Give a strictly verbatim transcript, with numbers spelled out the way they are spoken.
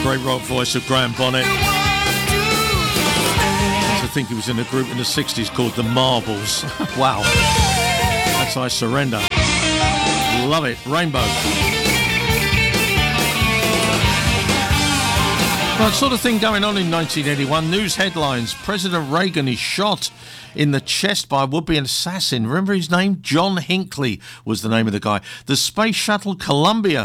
great rock voice of Graham Bonnet. I think he was in a group in the sixties called The Marbles. Wow. That's I Surrender. Love it. Rainbow. Right, sort of thing going on in nineteen eighty-one. News headlines. President Reagan is shot in the chest by a would-be assassin. Remember his name? John Hinckley was the name of the guy. The Space Shuttle Columbia